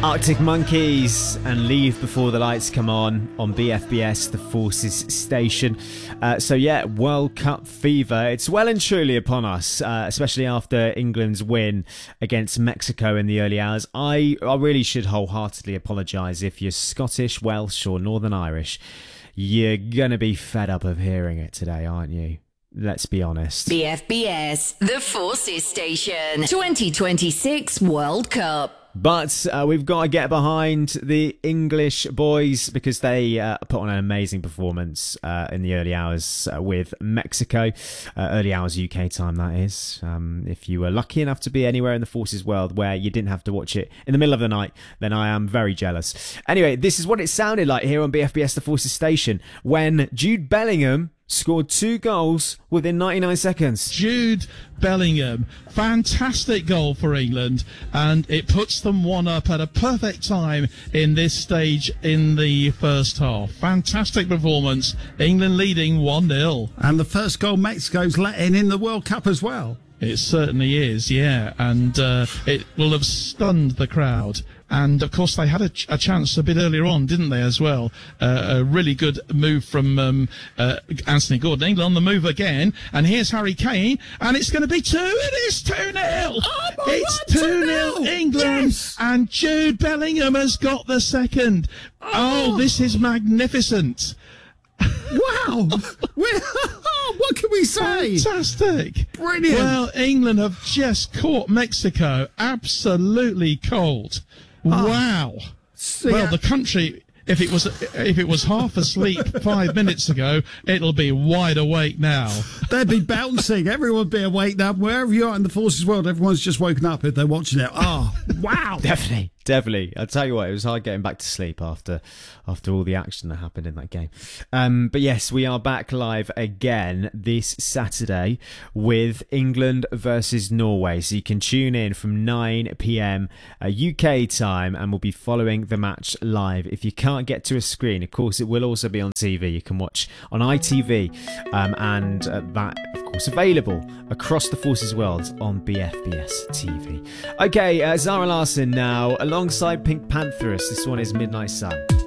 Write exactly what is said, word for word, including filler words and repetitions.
Arctic Monkeys and Leave Before the Lights Come On on B F B S, the Forces station. Uh, so yeah, World Cup fever. It's well and truly upon us, uh, especially after England's win against Mexico in the early hours. I, I really should wholeheartedly apologise if you're Scottish, Welsh or Northern Irish. You're going to be fed up of hearing it today, aren't you? Let's be honest. B F B S, the Forces station. twenty twenty-six World Cup. But uh, we've got to get behind the English boys because they uh, put on an amazing performance uh, in the early hours uh, with Mexico. Uh, early hours U K time, that is. Um, if you were lucky enough to be anywhere in the Forces world where you didn't have to watch it in the middle of the night, then I am very jealous. Anyway, this is what it sounded like here on B F B S, the Forces station, when Jude Bellingham scored two goals within ninety-nine seconds. Jude Bellingham, fantastic goal for England, and it puts them one up at a perfect time in this stage in the first half. Fantastic performance, England leading one nil. And the first goal Mexico's let in in the World Cup as well. It certainly is, yeah, and uh, it will have stunned the crowd. And, of course, they had a, ch- a chance a bit earlier on, didn't they, as well? Uh, a really good move from um, uh, Anthony Gordon. England on the move again. And here's Harry Kane. And it's going to be two. It is two nil. Oh, it's two nil England. Yes. And Jude Bellingham has got the second. Oh, oh this is magnificent. Wow. What can we say? Fantastic. Brilliant. Well, England have just caught Mexico absolutely cold. Oh. Wow. So, well, yeah. the country, if it was if it was half asleep five minutes ago, it'll be wide awake now. They'd be bouncing. Everyone would be awake now. Wherever you are in the Forces world, everyone's just woken up if they're watching it. Oh, wow. Definitely. Definitely. I'll tell you what, it was hard getting back to sleep after after all the action that happened in that game. Um, but yes, we are back live again this Saturday with England versus Norway. So you can tune in from nine p.m. Uh, U K time and we'll be following the match live. If you can't get to a screen, of course, it will also be on T V. You can watch on I T V um, and uh, that, of course, available across the Forces world on B F B S T V. Okay, uh, Zara Larsson now alongside Pink Pantheress. This one is Midnight Sun.